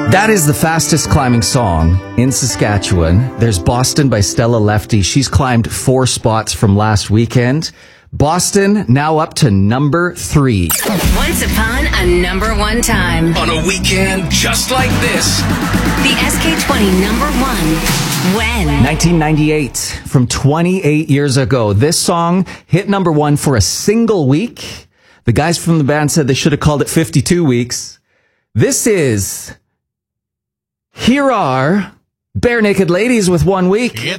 That is the fastest climbing song in Saskatchewan. There's Boston by Stella Lefty. She's climbed 4 spots from last weekend. Boston now up to number 3. Once upon a number 1 time. On a weekend just like this. The SK20 number 1. When? 1998, from 28 years ago. This song hit number 1 for a single week. The guys from the band said they should have called it 52 weeks. This is Here Are Bare Naked Ladies with 1 week.